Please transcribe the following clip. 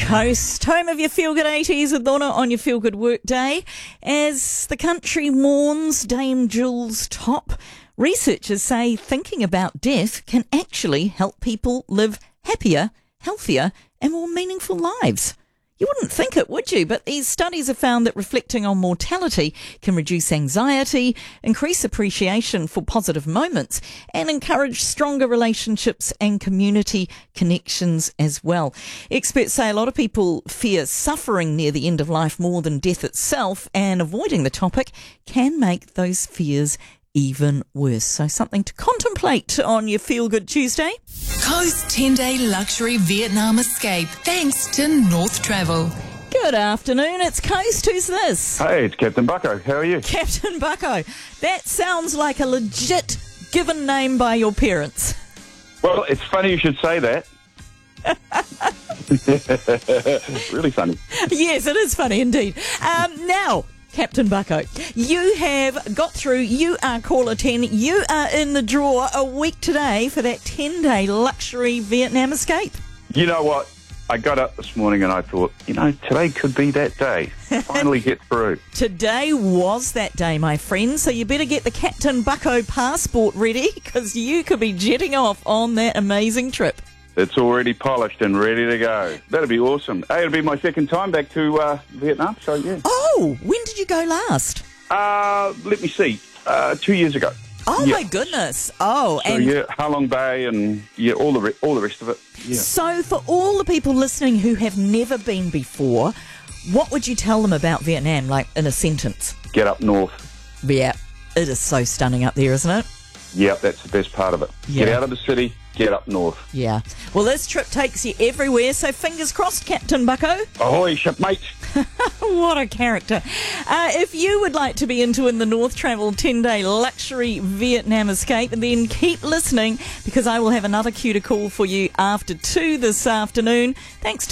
Coast, home of your Feel Good 80s with Donna on your Feel Good Work Day. As the country mourns Dame Jules Top, researchers say thinking about death can actually help people live happier, healthier and more meaningful lives. You wouldn't think it, would you? But these studies have found that reflecting on mortality can reduce anxiety, increase appreciation for positive moments, and encourage stronger relationships and community connections as well. Experts say a lot of people fear suffering near the end of life more than death itself, and avoiding the topic can make those fears even worse. So something to contemplate on your Feel Good Tuesday. Coast 10-day luxury Vietnam escape thanks to North Travel. Good afternoon, it's Coast. Who's this? Hey, it's Captain Bucko. How are you? Captain Bucko. That sounds like a legit given name by your parents. Well, it's funny you should say that. Really funny. Yes, it is funny indeed. Now, Captain Bucko, you have got through. You are caller 10. You are in the draw a week today for that 10-day luxury Vietnam escape. You know what? I got up this morning and I thought, today could be that day. Finally get through. Today was that day, my friend, so you better get the Captain Bucko passport ready because you could be jetting off on that amazing trip. It's already polished and ready to go. That'll be awesome. Hey, it'll be my second time back to Vietnam, so yeah. Oh, when did you go last? Let me see. 2 years ago. Oh, yeah. my goodness. Oh, so, and yeah, Halong Bay and all the rest of it. Yeah. So for all the people listening who have never been before, what would you tell them about Vietnam, like in a sentence? Get up north. Yeah, it is so stunning up there, isn't it? Yeah, that's the best part of it. Yeah. Get out of the city, get up north. Yeah. Well, this trip takes you everywhere, so fingers crossed, Captain Bucko. Ahoy, shipmate. What a character. If you would like to be in the North Travel 10-day luxury Vietnam escape, then keep listening because I will have another cue to call for you after 2 this afternoon. Thanks